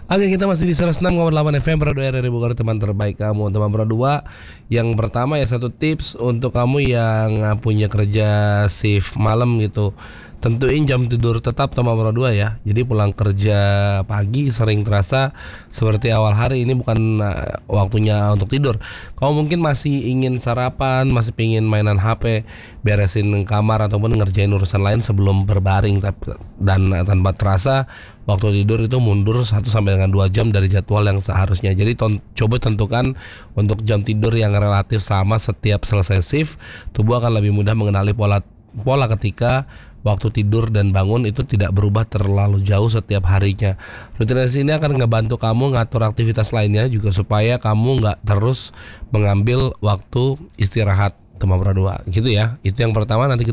Oke, kita masih di 106,8 FM Pro 2 RRI Bogor, teman terbaik kamu. Teman Pro 2, yang pertama ya, satu tips untuk kamu yang punya kerja shift malam gitu. Tentuin jam tidur tetap teman Pro 2 ya. Jadi pulang kerja pagi sering terasa seperti awal hari ini bukan waktunya untuk tidur. Kamu mungkin masih ingin sarapan, masih pingin mainan HP, beresin kamar ataupun ngerjain urusan lain sebelum berbaring, dan tanpa terasa waktu tidur itu mundur 1 sampai dengan 2 jam dari jadwal yang seharusnya. Jadi coba tentukan untuk jam tidur yang relatif sama setiap selesai shift. Tubuh akan lebih mudah mengenali pola ketika waktu tidur dan bangun itu tidak berubah terlalu jauh setiap harinya. Rutinitas ini akan ngebantu kamu ngatur aktivitas lainnya juga supaya kamu nggak terus mengambil waktu istirahat teman berdua gitu ya. Itu yang pertama. Nanti kita